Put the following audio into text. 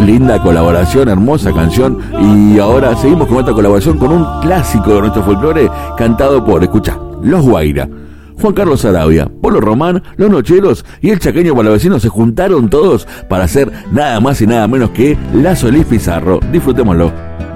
linda colaboración, hermosa canción. Y ahora seguimos con otra colaboración con un clásico de nuestro folclore cantado por, escucha, Los Guaira. Juan Carlos Arabia, Polo Román, Los Nocheros y el chaqueño palavecino se juntaron todos para hacer nada más y nada menos que La Solís Pizarro. Disfrutémoslo.